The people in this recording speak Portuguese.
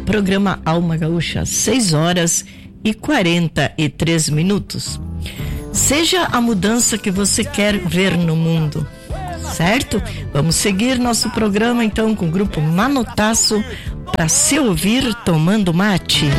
programa Alma Gaúcha, 6h43. Seja a mudança que você quer ver no mundo, certo? Vamos seguir nosso programa então com o grupo Manotaço para se ouvir tomando mate.